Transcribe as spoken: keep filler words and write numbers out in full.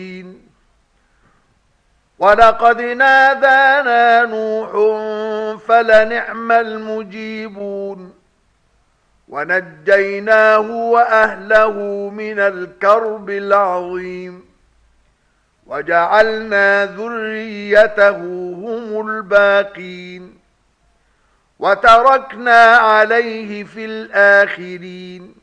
ولقد نادانا نوح فلنعم المجيبون ونجيناه وأهله من الكرب العظيم وجعلنا ذريته هم الباقين وتركنا عليه في الآخرين